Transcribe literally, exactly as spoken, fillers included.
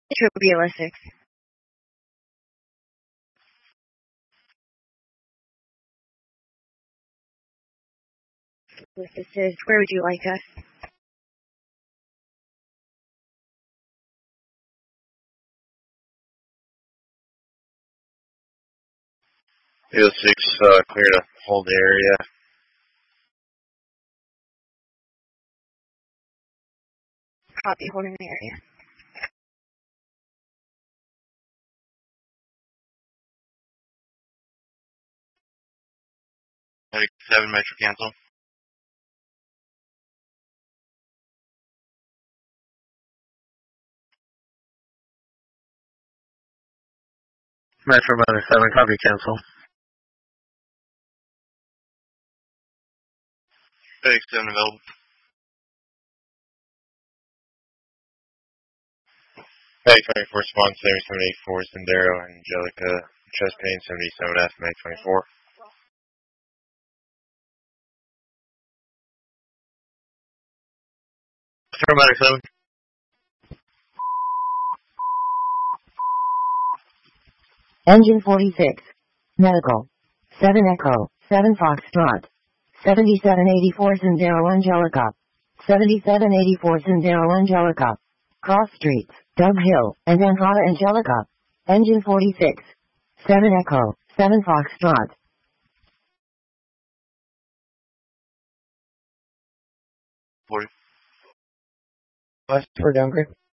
Turbula six. This is, where would you like us? Field six, uh, clear to hold the area. Copy, holding the area. Medic seven, Metro cancel. Metro Medic seven, copy, cancel. Medic seven available. Medic twenty-four, spawn seventy-seven eighty-four, Sendero, Angelica, chest pain, seventy-seven F, Medic twenty-four. Metro Medic seven. Engine forty-six. Medical. seven Echo. seven Foxtrot. seventy-seven eighty-four Sendero Angelica. seventy-seven eighty-four Sendero Angelica. Cross Streets, Dove Hill, and Anhata Angelica. Engine forty-six. seven Echo. seven Foxtrot. forty. West for downgrade.